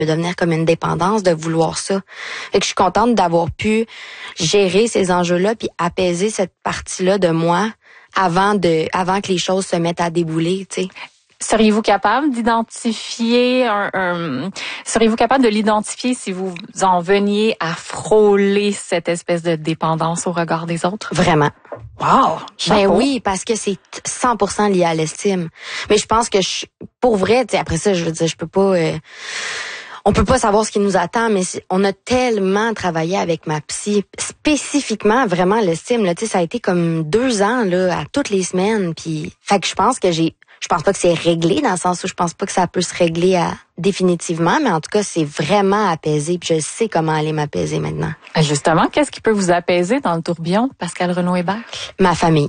devenir comme une dépendance de vouloir ça. Fait que je suis contente d'avoir pu gérer ces enjeux-là puis apaiser cette partie-là de moi avant que les choses se mettent à débouler, tu sais. Seriez-vous capable d'identifier seriez-vous capable de l'identifier si vous en veniez à frôler cette espèce de dépendance au regard des autres? Vraiment. Wow! Ben oui, parce que c'est 100% lié à l'estime. Mais je pense que pour vrai, tu sais, après ça, je veux dire, je peux pas... on peut pas savoir ce qui nous attend, mais on a tellement travaillé avec ma psy, spécifiquement vraiment l'estime. Là, tu sais, ça a été comme 2 ans là, à toutes les semaines. Puis, fait que je pense pas que c'est réglé dans le sens où je pense pas que ça peut se régler définitivement, mais en tout cas c'est vraiment apaisé. Puis je sais comment aller m'apaiser maintenant. Justement, qu'est-ce qui peut vous apaiser dans le tourbillon, Pascale Renaud-Hébert? Ma famille,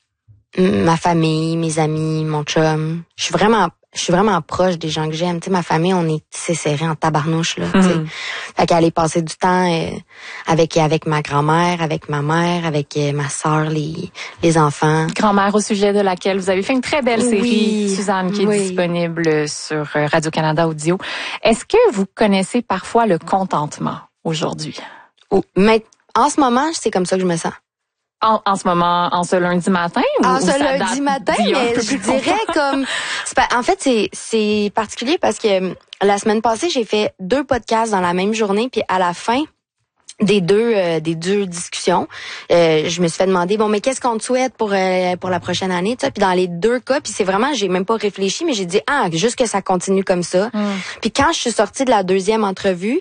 mes amis, mon chum. Je suis vraiment proche des gens que j'aime. Tu sais, ma famille, c'est serré en tabarnouche, là. Tu sais. Fait qu'aller passer du temps avec ma grand-mère, avec ma mère, avec ma sœur, les enfants. Grand-mère au sujet de laquelle vous avez fait une très belle série, Suzanne, qui est disponible sur Radio-Canada Audio. Est-ce que vous connaissez parfois le contentement aujourd'hui? Mais en ce moment, c'est comme ça que je me sens. En ce moment, en ce lundi matin? En ce lundi matin, mais je dirais comme... En fait, c'est particulier parce que la semaine passée, j'ai fait 2 podcasts dans la même journée, puis à la fin des deux discussions, je me suis fait demander, bon, mais qu'est-ce qu'on te souhaite pour la prochaine année, tu sais? Puis dans les 2 cas, puis c'est vraiment, j'ai même pas réfléchi, mais j'ai dit, juste que ça continue comme ça. Puis quand je suis sortie de la 2e entrevue,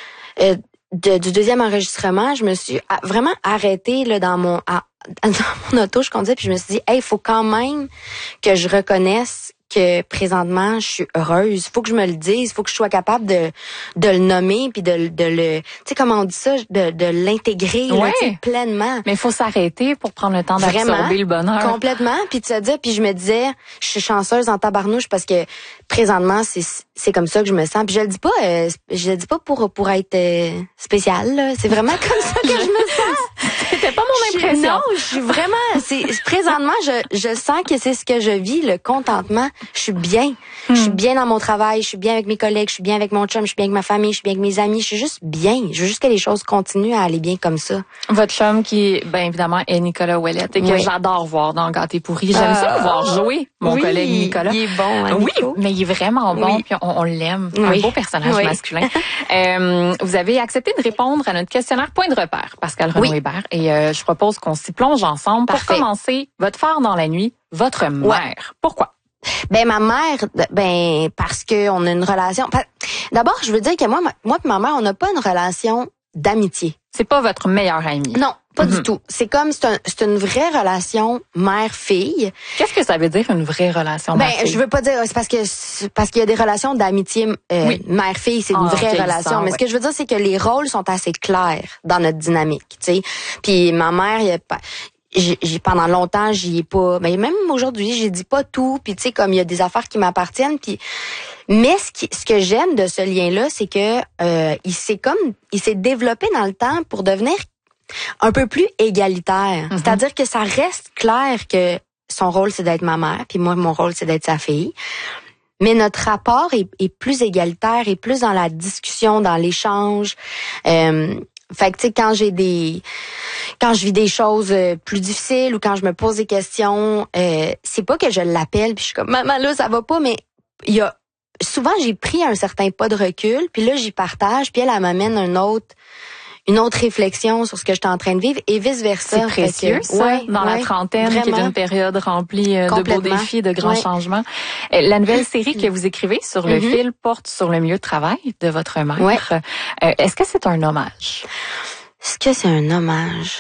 du 2e enregistrement, je me suis vraiment arrêtée là dans mon auto, je conduisais, puis je me suis dit, il faut quand même que je reconnaisse que présentement je suis heureuse. Faut que je me le dise, faut que je sois capable de le nommer puis de le, tu sais comment on dit ça, de l'intégrer là, pleinement. Mais il faut s'arrêter pour prendre le temps d'absorber le bonheur. Complètement, puis de se dire, puis je me disais, je suis chanceuse en tabarnouche parce que présentement c'est comme ça que je me sens. Puis je le dis pas pour être spécial là, c'est vraiment comme ça que je me sens. C'était pas mon impression. Non, je suis vraiment, présentement je sens que c'est ce que je vis, le contentement. Je suis bien. Je suis bien dans mon travail, je suis bien avec mes collègues, je suis bien avec mon chum, je suis bien avec ma famille, je suis bien avec mes amis, je suis juste bien. Je veux juste que les choses continuent à aller bien comme ça. Votre chum qui, bien évidemment, est Nicolas Ouellette et que j'adore voir dans Gâté pourri. J'aime ça le voir jouer, mon collègue Nicolas. Il est bon, hein, oui, mais il est vraiment bon, puis on l'aime. Un beau personnage masculin. Vous avez accepté de répondre à notre questionnaire Point de repère, Pascale Renaud-Hébert, et je propose qu'on s'y plonge ensemble. Parfait. Pour commencer, votre phare dans la nuit, votre mère. Pourquoi? Ben ma mère, parce que on a une relation. D'abord, je veux dire que moi et ma mère, on n'a pas une relation d'amitié. C'est pas votre meilleure amie. Non, pas du tout. C'est comme c'est une vraie relation mère-fille. Qu'est-ce que ça veut dire une vraie relation mère-fille? Je veux pas dire c'est parce qu'il y a des relations d'amitié mère-fille, c'est une vraie relation. Mais ce que je veux dire, c'est que les rôles sont assez clairs dans notre dynamique, tu sais. Puis ma mère, pendant longtemps, j'y ai pas, mais même aujourd'hui, j'ai dit pas tout, puis tu sais comme il y a des affaires qui m'appartiennent, puis mais ce que j'aime de ce lien-là, c'est que il s'est développé dans le temps pour devenir un peu plus égalitaire. C'est-à-dire que ça reste clair que son rôle c'est d'être ma mère, puis moi mon rôle c'est d'être sa fille. Mais notre rapport est plus égalitaire et plus dans la discussion, dans l'échange. Fait que tu sais quand je vis des choses plus difficiles ou quand je me pose des questions, c'est pas que je l'appelle puis je suis comme maman là ça va pas, mais souvent j'ai pris un certain pas de recul puis là j'y partage puis elle m'amène une autre réflexion sur ce que j'étais en train de vivre et vice versa. C'est précieux ça, dans la trentaine, vraiment. Qui est une période remplie de beaux défis, de grands changements. La nouvelle série que vous écrivez sur le fil porte sur le milieu de travail de votre mère. Est-ce que c'est un hommage? Est-ce que c'est un hommage?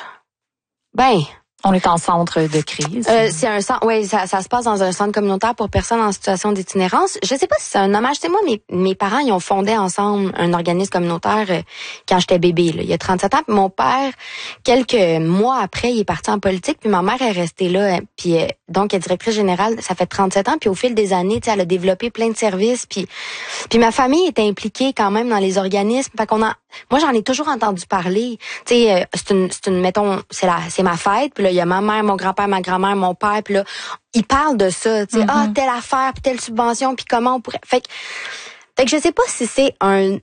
On est en centre de crise. C'est un centre, ça se passe dans un centre communautaire pour personnes en situation d'itinérance. Je sais pas si c'est un hommage. Tu sais, moi, mes parents, ils ont fondé ensemble un organisme communautaire quand j'étais bébé, là, il y a 37 ans. Puis mon père, quelques mois après, il est parti en politique. Puis ma mère est restée là. Puis donc, elle est directrice générale. Ça fait 37 ans. Puis au fil des années, tu sais, elle a développé plein de services. Puis ma famille est impliquée quand même dans les organismes. Fait moi, j'en ai toujours entendu parler. Tu sais, mettons, c'est ma fête. Puis là, il y a ma mère, mon grand-père, ma grand-mère, mon père. Puis là, ils parlent de ça. Tu sais, telle affaire, puis telle subvention, puis comment on pourrait. Fait que Fait que je sais pas si c'est un